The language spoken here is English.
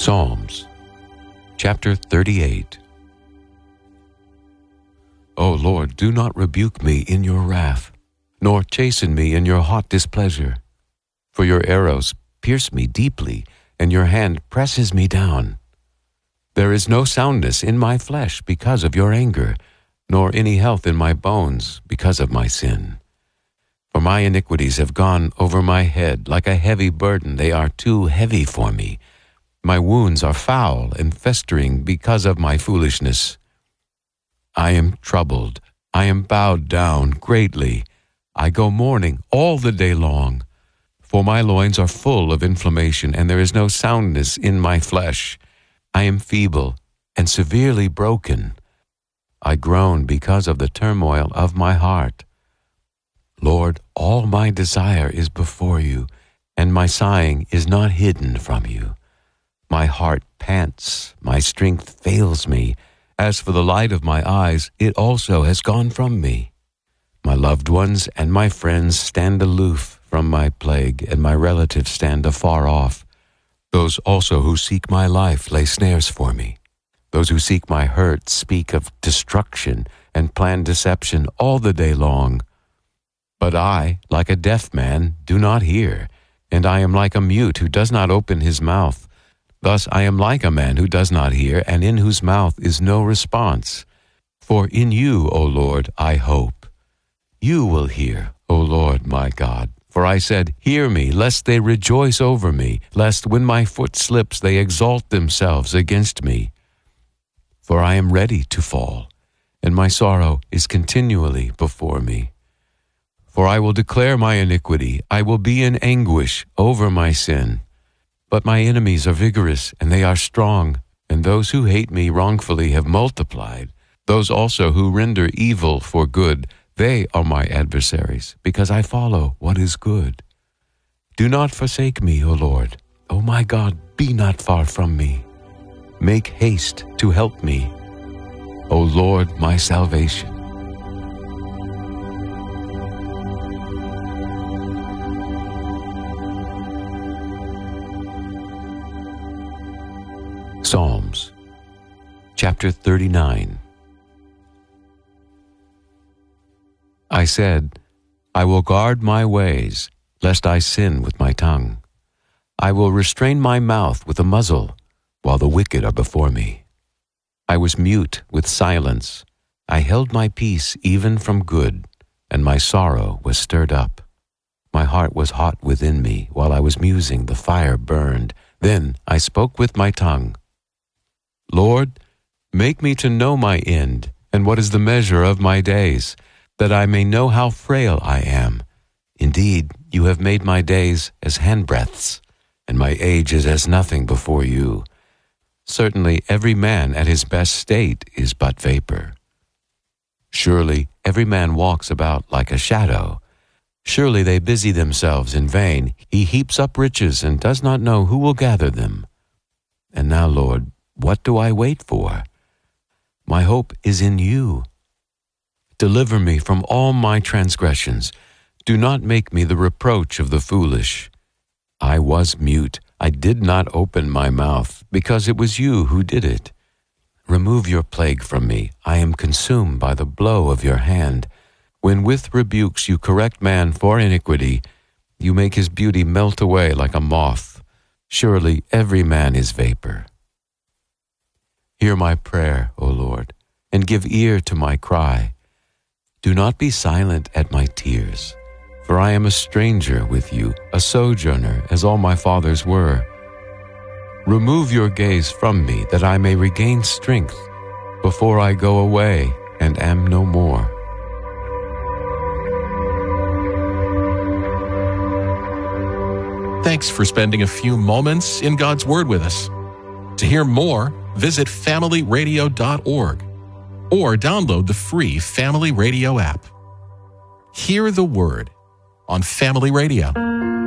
Psalms, chapter 38. O Lord, do not rebuke me in your wrath, nor chasten me in your hot displeasure. For your arrows pierce me deeply, and your hand presses me down. There is no soundness in my flesh because of your anger, nor any health in my bones because of my sin. For my iniquities have gone over my head like a heavy burden. They are too heavy for me. My wounds are foul and festering because of my foolishness. I am troubled. I am bowed down greatly. I go mourning all the day long. For my loins are full of inflammation, and there is no soundness in my flesh. I am feeble and severely broken. I groan because of the turmoil of my heart. Lord, all my desire is before you, and my sighing is not hidden from you. My heart pants, my strength fails me. As for the light of my eyes, it also has gone from me. My loved ones and my friends stand aloof from my plague, and my relatives stand afar off. Those also who seek my life lay snares for me. Those who seek my hurt speak of destruction and plan deception all the day long. But I, like a deaf man, do not hear, and I am like a mute who does not open his mouth. Thus I am like a man who does not hear, and in whose mouth is no response. For in you, O Lord, I hope. You will hear, O Lord my God. For I said, hear me, lest they rejoice over me, lest when my foot slips they exalt themselves against me. For I am ready to fall, and my sorrow is continually before me. For I will declare my iniquity, I will be in anguish over my sin. But my enemies are vigorous, and they are strong, and those who hate me wrongfully have multiplied. Those also who render evil for good, they are my adversaries, because I follow what is good. Do not forsake me, O Lord. O my God, be not far from me. Make haste to help me, O Lord, my salvation. Psalms, chapter 39. I said, I will guard my ways, lest I sin with my tongue. I will restrain my mouth with a muzzle, while the wicked are before me. I was mute with silence. I held my peace even from good, and my sorrow was stirred up. My heart was hot within me. While I was musing, the fire burned. Then I spoke with my tongue. Lord, make me to know my end, and what is the measure of my days, that I may know how frail I am. Indeed, you have made my days as handbreadths, and my age is as nothing before you. Certainly every man at his best state is but vapor. Surely every man walks about like a shadow. Surely they busy themselves in vain. He heaps up riches and does not know who will gather them. And now, Lord, what do I wait for? My hope is in you. Deliver me from all my transgressions. Do not make me the reproach of the foolish. I was mute. I did not open my mouth, because it was you who did it. Remove your plague from me. I am consumed by the blow of your hand. When with rebukes you correct man for iniquity, you make his beauty melt away like a moth. Surely every man is vapor. Hear my prayer, O Lord, and give ear to my cry. Do not be silent at my tears, for I am a stranger with you, a sojourner, as all my fathers were. Remove your gaze from me, that I may regain strength, before I go away and am no more. Thanks for spending a few moments in God's Word with us. To hear more, visit familyradio.org or download the free Family Radio app. Hear the Word on Family Radio.